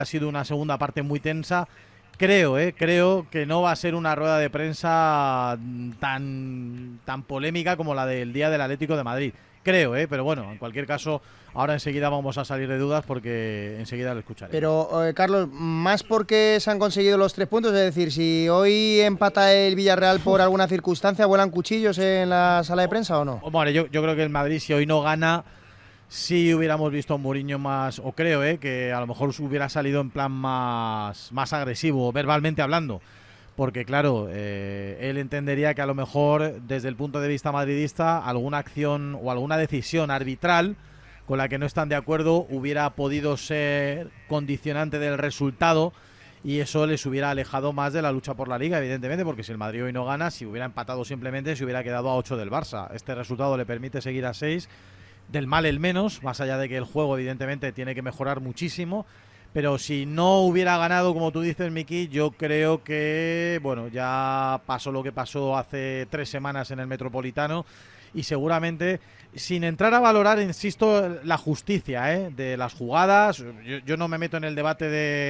ha sido una segunda parte muy tensa. Creo que no va a ser una rueda de prensa tan polémica como la del día del Atlético de Madrid. Pero bueno, en cualquier caso, ahora enseguida vamos a salir de dudas porque enseguida lo escucharemos. Pero, Carlos, más porque se han conseguido los 3 puntos, es decir, si hoy empata el Villarreal por alguna circunstancia, ¿vuelan cuchillos en la sala de prensa o no? Bueno, yo creo que el Madrid, si hoy no gana, sí hubiéramos visto a Mourinho más, o creo, que a lo mejor hubiera salido en plan más agresivo, verbalmente hablando. Porque claro, él entendería que a lo mejor desde el punto de vista madridista alguna acción o alguna decisión arbitral con la que no están de acuerdo hubiera podido ser condicionante del resultado y eso les hubiera alejado más de la lucha por la Liga, evidentemente, porque si el Madrid hoy no gana, si hubiera empatado simplemente, se hubiera quedado a 8 del Barça. Este resultado le permite seguir a 6, del mal el menos, más allá de que el juego evidentemente tiene que mejorar muchísimo. Pero si no hubiera ganado, como tú dices, Miki, yo creo que, bueno, ya pasó lo que pasó hace 3 semanas en el Metropolitano y seguramente, sin entrar a valorar, insisto, la justicia de las jugadas, yo no me meto en el debate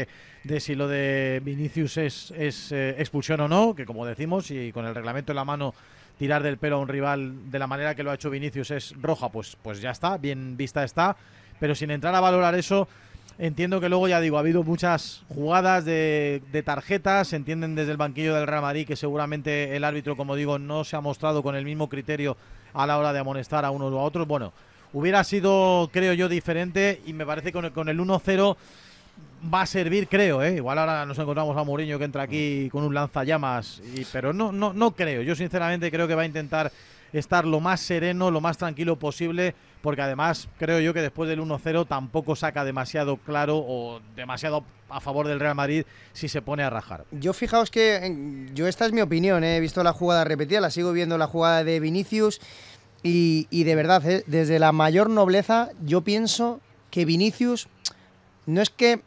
de si lo de Vinicius es expulsión o no, que como decimos, y con el reglamento en la mano tirar del pelo a un rival de la manera que lo ha hecho Vinicius es roja, pues ya está, bien vista está, pero sin entrar a valorar eso. Entiendo que luego, ya digo, ha habido muchas jugadas de tarjetas, se entienden desde el banquillo del Real Madrid que seguramente el árbitro, como digo, no se ha mostrado con el mismo criterio a la hora de amonestar a unos o a otros. Bueno, hubiera sido, creo yo, diferente y me parece que con el 1-0 va a servir, creo, igual ahora nos encontramos a Mourinho que entra aquí con un lanzallamas, pero no creo. Yo sinceramente creo que va a intentar estar lo más sereno, lo más tranquilo posible, porque además creo yo que después del 1-0 tampoco saca demasiado claro o demasiado a favor del Real Madrid si se pone a rajar. Yo fijaos que, yo esta es mi opinión, he visto la jugada repetida, la sigo viendo la jugada de Vinicius y de verdad, desde la mayor nobleza, yo pienso que Vinicius no es que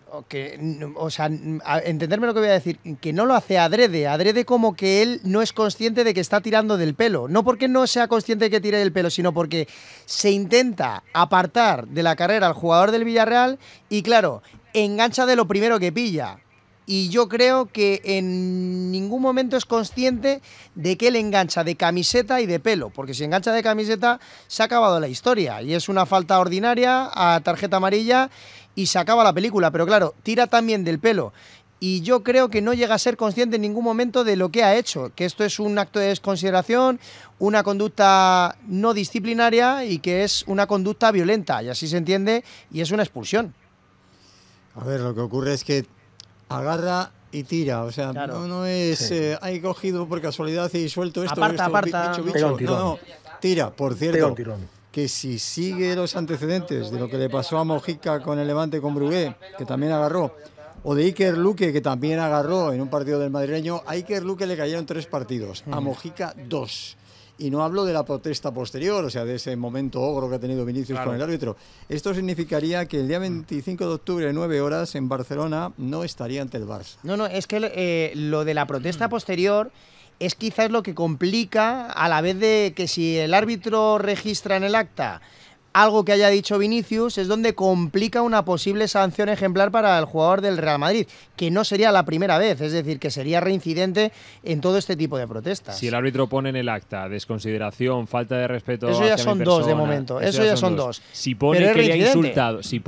o sea, entenderme lo que voy a decir, que no lo hace adrede como que él no es consciente de que está tirando del pelo, no porque no sea consciente de que tire del pelo, sino porque se intenta apartar de la carrera al jugador del Villarreal y claro, engancha de lo primero que pilla. Y yo creo que en ningún momento es consciente de que él engancha de camiseta y de pelo, porque si engancha de camiseta se ha acabado la historia y es una falta ordinaria a tarjeta amarilla y se acaba la película, pero claro, tira también del pelo. Y yo creo que no llega a ser consciente en ningún momento de lo que ha hecho, que esto es un acto de desconsideración, una conducta no disciplinaria y que es una conducta violenta, y así se entiende, y es una expulsión. A ver, lo que ocurre es que agarra y tira, o sea, claro. no es hay cogido por casualidad y suelto esto, aparta, bicho. No, tira, por cierto, que si sigue los antecedentes de lo que le pasó a Mojica con el Levante con Brugué, que también agarró, o de Iker Luque, que también agarró en un partido del madrileño, a Iker Luque le cayeron 3 partidos, a Mojica 2. Y no hablo de la protesta posterior, o sea, de ese momento ogro que ha tenido Vinicius con el árbitro. Esto significaría que el día 25 de octubre, 9 horas, en Barcelona, no estaría ante el Barça. No, es que lo de la protesta posterior es quizás lo que complica, a la vez de que si el árbitro registra en el acta algo que haya dicho Vinicius, es donde complica una posible sanción ejemplar para el jugador del Real Madrid, que no sería la primera vez, es decir, que sería reincidente en todo este tipo de protestas. Si el árbitro pone en el acta desconsideración, falta de respeto, eso ya son dos de momento, eso ya son dos. Si pone que le ha insultado, si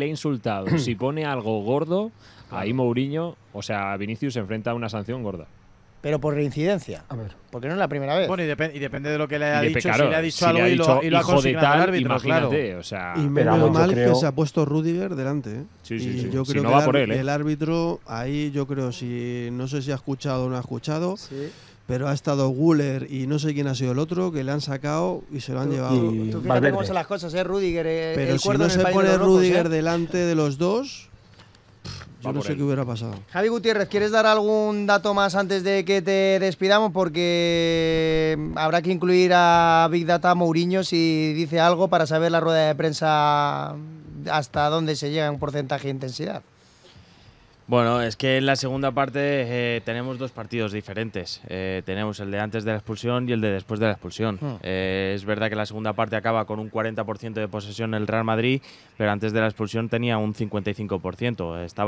pone algo gordo, ahí Mourinho, o sea, Vinicius se enfrenta a una sanción gorda. Pero por reincidencia. A ver. Porque no es la primera vez. Bueno, y depende de lo que le haya dicho. Claro, si le ha dicho algo y lo ha consignado el árbitro, imagínate, claro. O sea, y menos mal que se ha puesto Rüdiger delante. Sí. Yo creo no que va por él, el árbitro, ahí yo creo, no sé si ha escuchado o no ha escuchado, pero ha estado Güler y no sé quién ha sido el otro, que le han sacado y se lo han llevado. Tú fíjate cómo son las cosas, Rüdiger. Pero si no se pone Rüdiger delante de los dos, yo no sé qué hubiera pasado. Javi Gutiérrez, ¿quieres dar algún dato más antes de que te despidamos? Porque habrá que incluir a Big Data Mourinho si dice algo para saber la rueda de prensa hasta dónde se llega en porcentaje de intensidad. Bueno, es que en la segunda parte tenemos dos partidos diferentes. Tenemos el de antes de la expulsión y el de después de la expulsión. Es verdad que la segunda parte acaba con un 40% de posesión el Real Madrid, pero antes de la expulsión tenía un 55%. Estaba